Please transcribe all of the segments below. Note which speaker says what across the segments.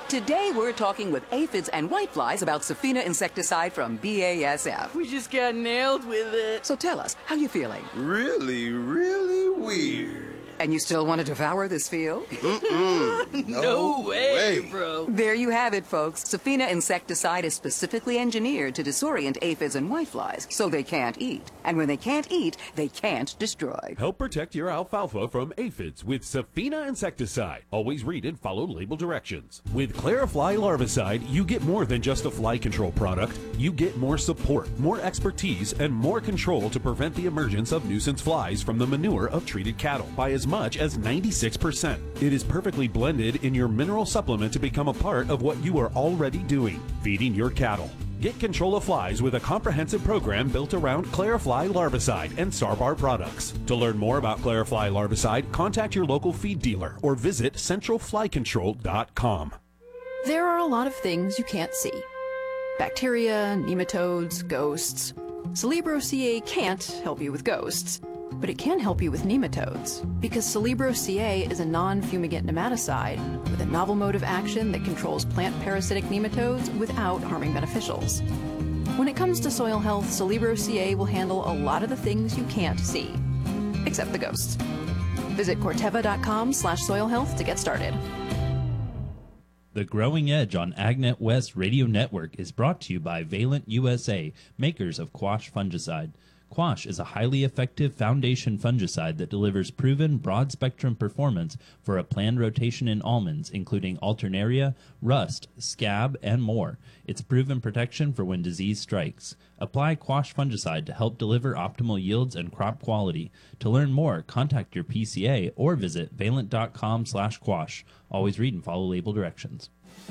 Speaker 1: Today we're talking with aphids and whiteflies about Safina insecticide from BASF.
Speaker 2: We just got nailed with it.
Speaker 1: So tell us, how you feeling?
Speaker 3: Really, really weird.
Speaker 1: And you still want to devour this field?
Speaker 2: No way, bro.
Speaker 1: There you have it, folks. Safina insecticide is specifically engineered to disorient aphids and whiteflies, so they can't eat. And when they can't eat, they can't destroy.
Speaker 4: Help protect your alfalfa from aphids with Safina insecticide. Always read and follow label directions. With Clarifly larvicide, you get more than just a fly control product. You get more support, more expertise, and more control to prevent the emergence of nuisance flies from the manure of treated cattle by as much as 96%. It is perfectly blended in your mineral supplement to become a part of what you are already doing, feeding your cattle. Get control of flies with a comprehensive program built around Clarifly larvicide and Sarbar products. To learn more about Clarifly larvicide, contact your local feed dealer or visit centralflycontrol.com.
Speaker 5: There are a lot of things you can't see. Bacteria, nematodes, ghosts. Celebro CA can't help you with ghosts, but it can help you with nematodes, because Celebro CA is a non-fumigant nematicide with a novel mode of action that controls plant parasitic nematodes without harming beneficials. When it comes to soil health, Celebro CA will handle a lot of the things you can't see, except the ghosts. Visit Corteva.com/soil health to get started.
Speaker 6: The Growing Edge on AgNet West Radio Network is brought to you by Valent USA, makers of Quash fungicide. Quash is a highly effective foundation fungicide that delivers proven broad-spectrum performance for a planned rotation in almonds, including alternaria, rust, scab, and more. It's proven protection for when disease strikes. Apply Quash fungicide to help deliver optimal yields and crop quality. To learn more, contact your PCA or visit valent.com/quash. Always read and follow label directions.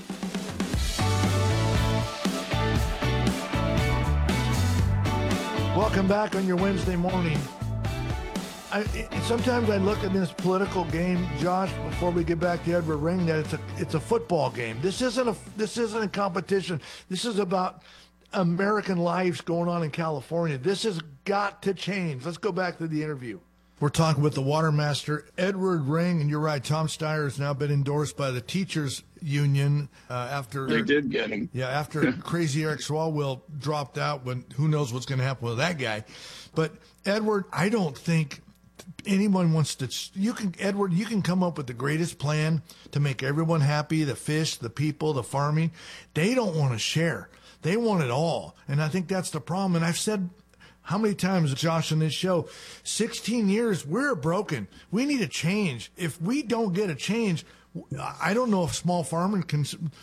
Speaker 7: Welcome back on your Wednesday morning. Sometimes I look at this political game, Josh, before we get back to Edward Ring, that it's a football game. This isn't a competition. This is about American lives going on in California. This has got to change. Let's go back to the interview. We're talking with the Water Master, Edward Ring, and you're right, Tom Steyer has now been endorsed by the Teachers Union after...
Speaker 8: They did get him.
Speaker 7: Yeah, after Crazy Eric Swalwell dropped out, when who knows what's going to happen with that guy. But, Edward, I don't think anyone wants to... Edward, you can come up with the greatest plan to make everyone happy, the fish, the people, the farming. They don't want to share. They want it all. And I think that's the problem. And I've said... How many times, Josh, in this show, 16 years, we're broken. We need a change. If we don't get a change, I don't know if small farmers can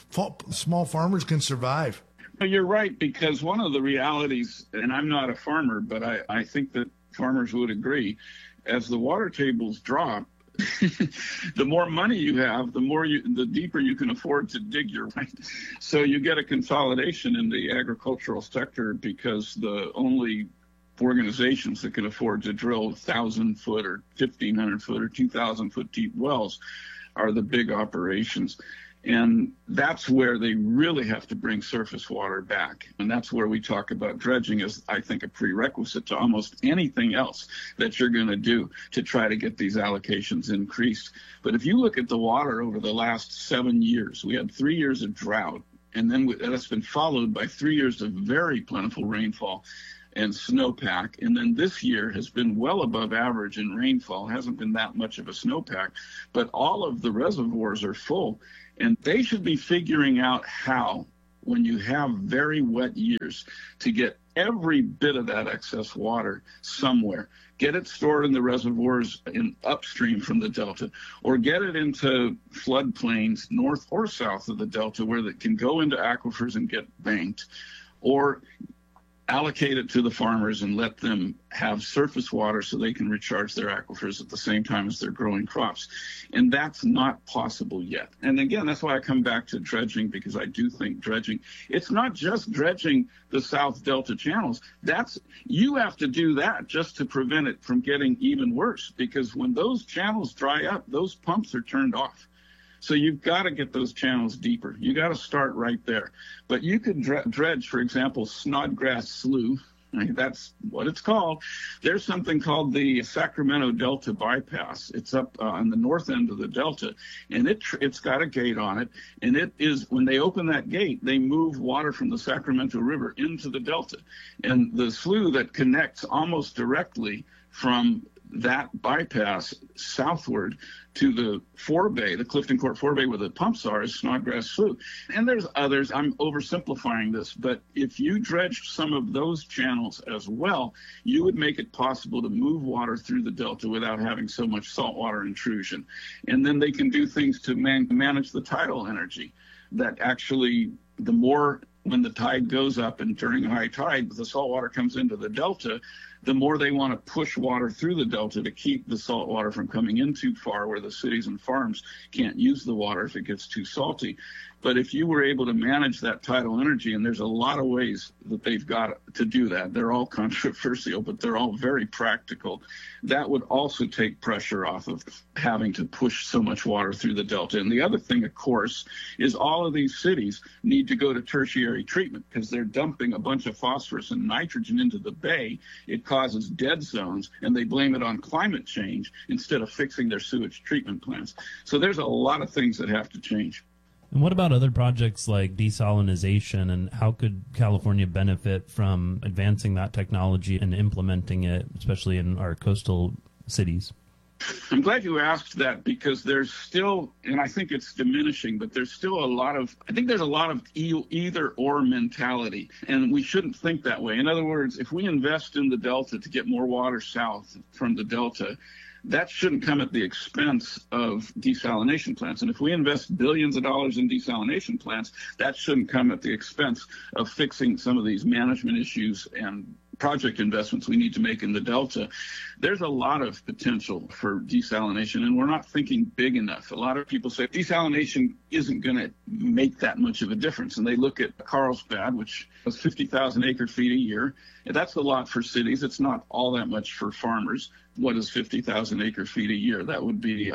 Speaker 7: survive.
Speaker 8: No, you're right, because one of the realities, and I'm not a farmer, but I think that farmers would agree, as the water tables drop, the more money you have, the deeper you can afford to dig your way. So you get a consolidation in the agricultural sector, because the only organizations that can afford to drill 1,000-foot or 1,500-foot or 2,000-foot deep wells are the big operations. And that's where they really have to bring surface water back. And that's where we talk about dredging as, I think, a prerequisite to almost anything else that you're going to do to try to get these allocations increased. But if you look at the water over the last 7 years, we had 3 years of drought, and then that's been followed by 3 years of very plentiful rainfall and snowpack. And then this year has been well above average in rainfall, hasn't been that much of a snowpack, but all of the reservoirs are full. And they should be figuring out how, when you have very wet years, to get every bit of that excess water somewhere. Get it stored in the reservoirs in upstream from the Delta, or get it into floodplains north or south of the Delta where it can go into aquifers and get banked, or allocate it to the farmers and let them have surface water so they can recharge their aquifers at the same time as they're growing crops. And that's not possible yet. And again, that's why I come back to dredging, because I do think dredging, it's not just dredging the South Delta channels. You have to do that just to prevent it from getting even worse, because when those channels dry up, those pumps are turned off. So you've got to get those channels deeper. You got to start right there. But you could dredge, for example, Snodgrass Slough, That's what it's called. There's something called the Sacramento Delta Bypass. It's up on the north end of the Delta, and it's got a gate on it. And it is, when they open that gate, they move water from the Sacramento River into the Delta. And the slough that connects almost directly from that bypass southward to the forebay, the Clifton Court forebay where the pumps are, is Snodgrass Slough. And there's others. I'm oversimplifying this, but if you dredged some of those channels as well, you would make it possible to move water through the Delta without having so much saltwater intrusion. And then they can do things to manage the tidal energy. That actually, the more, when the tide goes up and during high tide, the saltwater comes into the Delta, the more they want to push water through the Delta to keep the salt water from coming in too far where the cities and farms can't use the water if it gets too salty. But if you were able to manage that tidal energy, and there's a lot of ways that they've got to do that, they're all controversial, but they're all very practical, that would also take pressure off of having to push so much water through the Delta. And the other thing, of course, is all of these cities need to go to tertiary treatment because they're dumping a bunch of phosphorus and nitrogen into the bay. It causes dead zones, and they blame it on climate change instead of fixing their sewage treatment plants. So there's a lot of things that have to change.
Speaker 6: And what about other projects like desalination, and how could California benefit from advancing that technology and implementing it, especially in our coastal cities?
Speaker 8: I'm glad you asked that, because there's still, and I think it's diminishing, but there's still a lot of either or mentality, and we shouldn't think that way. In other words, if we invest in the Delta to get more water south from the Delta, that shouldn't come at the expense of desalination plants. And if we invest billions of dollars in desalination plants, that shouldn't come at the expense of fixing some of these management issues and project investments we need to make in the Delta. There's a lot of potential for desalination, and we're not thinking big enough. A lot of people say desalination isn't going to make that much of a difference, and they look at Carlsbad, which was 50,000 acre-feet a year. That's a lot for cities. It's not all that much for farmers. What is 50,000 acre-feet a year? That would be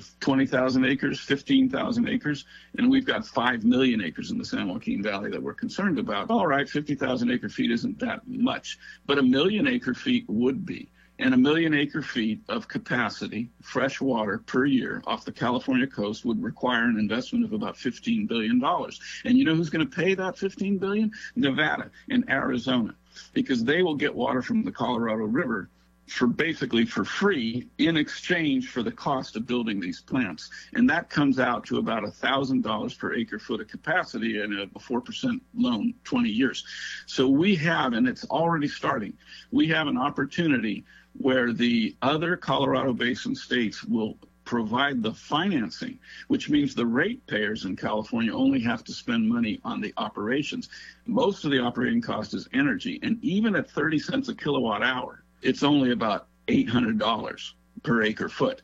Speaker 8: 20,000 acres, 15,000 acres, and we've got 5 million acres in the San Joaquin Valley that we're concerned about. All right, 50,000 acre-feet isn't that much, but 1 million acre-feet would be. And 1 million acre-feet of capacity, fresh water per year off the California coast would require an investment of about $15 billion. And you know who's going to pay that $15 billion? Nevada and Arizona, because they will get water from the Colorado River basically for free in exchange for the cost of building these plants. And that comes out to about $1,000 per acre foot of capacity and a 4% loan, 20 years. So we have, and it's already starting, we have an opportunity where the other Colorado Basin states will provide the financing, which means the ratepayers in California only have to spend money on the operations. Most of the operating cost is energy, and even at 30 cents a kilowatt hour, it's only about $800 per acre foot.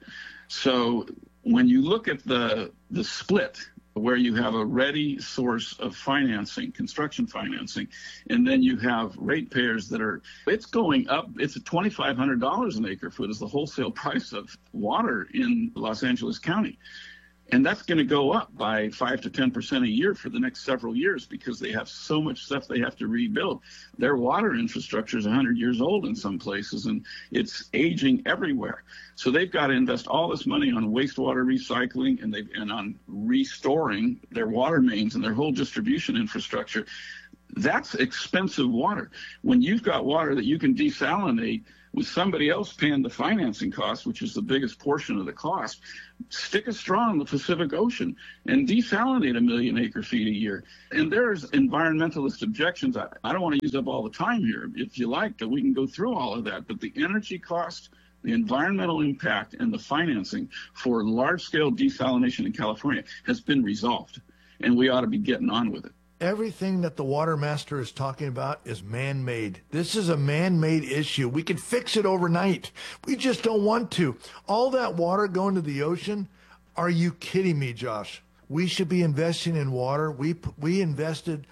Speaker 8: So when you look at the split, where you have a ready source of financing, construction financing, and then you have ratepayers it's going up. It's at $2,500 an acre foot is the wholesale price of water in Los Angeles County. And that's going to go up by 5 to 10% a year for the next several years because they have so much stuff they have to rebuild. Their water infrastructure is 100 years old in some places, and it's aging everywhere. So they've got to invest all this money on wastewater recycling and on restoring their water mains and their whole distribution infrastructure. That's expensive water. When you've got water that you can desalinate with somebody else paying the financing cost, which is the biggest portion of the cost, stick a straw in the Pacific Ocean and desalinate 1 million acre-feet a year. And there's environmentalist objections. I don't want to use up all the time here. If you like, we can go through all of that. But the energy cost, the environmental impact, and the financing for large-scale desalination in California has been resolved, and we ought to be getting on with it.
Speaker 7: Everything that the Water Master is talking about is man-made. This is a man-made issue. We could fix it overnight. We just don't want to. All that water going to the ocean, are you kidding me, Josh? We should be investing in water. We invested,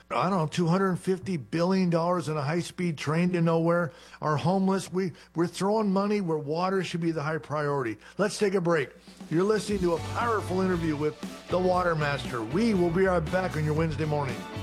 Speaker 7: $250 billion in a high-speed train to nowhere. Our homeless, we're throwing money where water should be the high priority. Let's take a break. You're listening to a powerful interview with the Water Master. We will be right back on your Wednesday morning.